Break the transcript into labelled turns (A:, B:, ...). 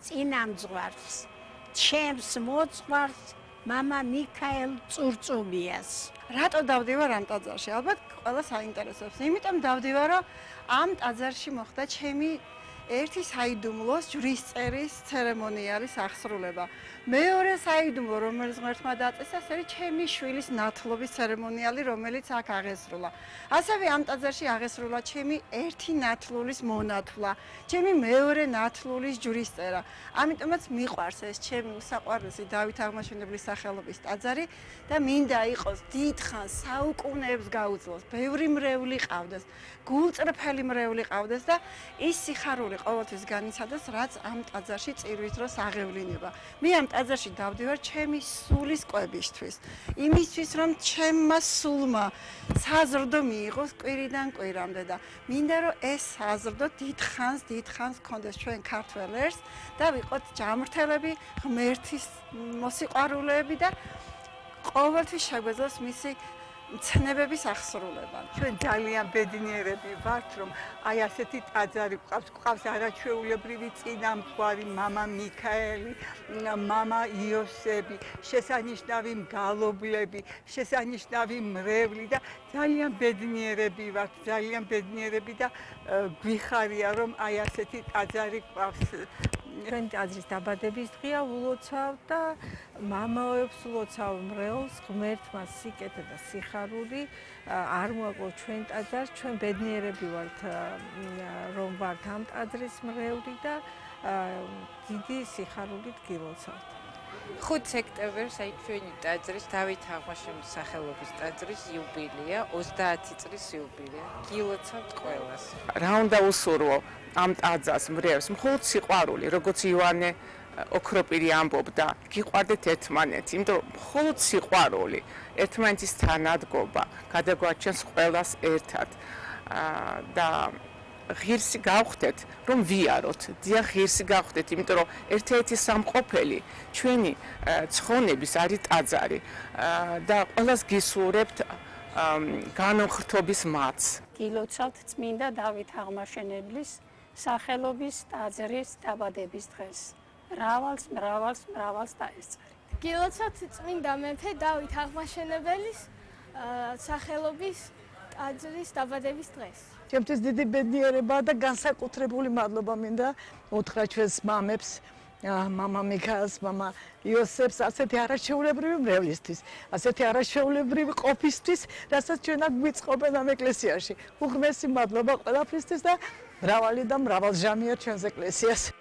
A: წინამძღვარს, ჩემს მოძღვარს, მამა მიქაელ წურწუმიას.
B: რატო დავდივარ ამ ტაძარში? ალბათ ყველა საინტერესოებს. იმიტომ დავდივარ, რომ ამ ტაძარში მოხდა ჩემი ერთი საიდუმლოს ჯვრისწერის ცერემონიალის აღსრულება. მეორე საიდუმლო, რომელიც ღმერთმა დაწესა, ეს არის ჩემი შვილის ნათლობის ცერემონიალი, რომელიც აქ აღესრულა. ასევე ამ ტაძარში აღესრულა ჩემი ერთი ნათლულის მონათლა, ჩემი მეორე ნათლულის ჯვრისწერა. ამიტომაც მიყვარს ეს ჩემი უსაყვარლესი დავით აღმაშენებლის სახელობის ტაძარი და მინდა იყოს დიდხანს საუკუნეებს გაუძლოს. ბევრი მრევლი ყავდეს, გულწრფელი მრევლი ყავდეს და ის სიხარული ყოველთვის განიცადოს, რაც ამ ტაძარში წირვის დროს აღევლინება. მე ამ ტაძარში დავდივარ ჩემი სულის კვებისთვის. იმისთვის, რომ ჩემმა სულმა საზრდო მიიღოს კვირიდან კვირამდე და მინდა რომ ეს საზრდო დიდხანს გქონდეს ჩვენ ქართველ ერს და ვიყოთ ჯამრთელები, ღმერთის მოსიყვარულეები და ყოველთვის შეგვეძლოს მისი მცნებების აღსრულება.
C: ჩვენ ძალიან ბედნიერები ვართ, რომ აი ასეთი ტაძარი გვყავს არაჩვეულებრივი წინამძღვარი მამა მიქაელი, მამა იოსები, შესანიშნავი მგალობლები, შესანიშნავი მრევლი და ძალიან ბედნიერები ვართ, ძალიან ბედნიერები და გვიხარია, რომ აი ასეთი ტაძარი გვყავს.
D: ჩვენ ტაძრის დაბადების დღეა ულოცავ და მამაოებს ულოცავ მრევლს, ღმერთმა სიკეთე და სიხარული არ მოაკლო ჩვენ ტაძარს, ჩვენ ბედნიერები ვართ, რომ ვართ ამ ტაძრის მრევლი და დიდი სიხარულით გილოცავთ.
E: 5 სექტემბერს აი ჩვენი ტაძრის დავით აღმაშენებლის სახელობის ტაძრის იუბილეა, 30 წლის იუბილეა. გილოცავთ ყველას.
F: რა უნდა უსურვო ამ ტაძარს მრევლს, მხოლოდ სიყვარული, როგორც იოანე ოქროპირი ამბობდა, გიყვარდეთ ერთმანეთს, იმიტომ რომ მხოლოდ სიყვარული, ერთმანეთის თანადგობა გადაგვაჩენს ყველას ერთად და ღირსი გავხდეთ, რომ ვიაროთ, დიახ ღირსი გავხდეთ, იმიტომ რომ ერთ-ერთი სამყოფელი ჩვენი ცხონების არის ტაძარი და ყველას გისურვებთ განუხრთობის მათს.
A: გილოცავთ წმინდა დავით აღმაშენებლის სახელობის ტაძრის დაბადების დღეს. მრავალს დაესწრით.
G: გილოცავთ წმინდა მეფე დავით აღმაშენებლის სახელობის ტაძრის დაბადების დღეს.
C: ჩემთვის დიდი ბედნიერება და განსაკუთრებული მადლობა მინდა უთხრა ჩვენს მამებს, მამა მიქაელს, მამა იოსებს, ასეთი არაჩვეულებრივი მრევლისთვის, ასეთი არაჩვეულებრივი ყოფისთვის, რასაც ჩვენ აქ გვიწყობენ ამ ეკლესიაში. უღრმესი მადლობა ყველაფრისთვის და მრავალი და მრავალჟამია ჩვენს ეკლესიას.